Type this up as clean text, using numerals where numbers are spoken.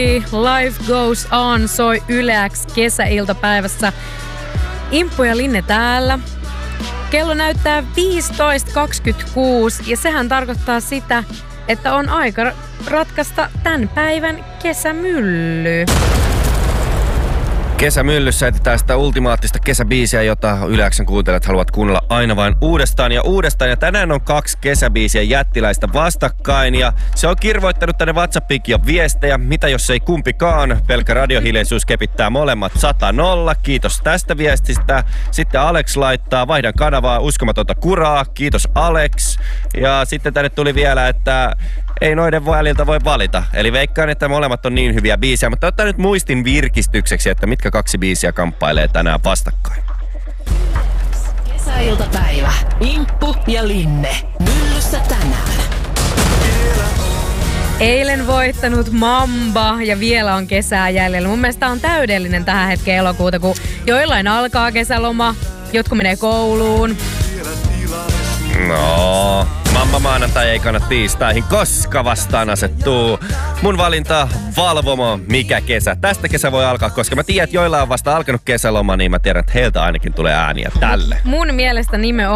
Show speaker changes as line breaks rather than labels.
Life Goes On soi Yle X kesäiltapäivässä. Imppu ja Linne täällä. Kello näyttää 15.26 ja sehän tarkoittaa sitä, että on aika ratkaista tämän päivän kesämylly.
Kesämyllyssä etsitään sitä ultimaattista kesäbiisiä, jota Yle X:n kuuntelijat haluavat kuunnella aina vain uudestaan ja uudestaan. Ja tänään on 2 kesäbiisiä jättiläistä vastakkain ja se on kirvoittanut tänne WhatsAppiinkin jo viestejä. Mitä jos ei kumpikaan? Pelkkä radiohiljaisuus kepittää molemmat 100-0. Kiitos tästä viestistä. Sitten Alex laittaa, vaihdan kanavaa, uskomatonta kuraa. Kiitos Alex. Ja sitten tänne tuli vielä, että ei noiden väliltä voi valita. Eli veikkaan, että molemmat on niin hyviä biisejä, mutta ottaa nyt muistin virkistykseksi, että mitkä 2 biisiä kamppailee tänään vastakkain.
Kesäiltapäivä. Imppu ja Linne. Myllyssä tänään.
Eilen voittanut Mamba ja vielä on kesää jäljellä. Mun mielestä on täydellinen tähän hetkeen elokuuta, kun joillain alkaa kesäloma, jotkut menee kouluun.
No, Mamma maanantai ei kannata tiistaihin, koska vastaan asettuu mun valinta Valvomo, mikä kesä. Tästä kesä voi alkaa, koska mä tiedän, että joilla on vasta alkanut kesäloma, niin mä tiedän, että heiltä ainakin tulee ääniä tälle.
Mun mielestä nimenomaan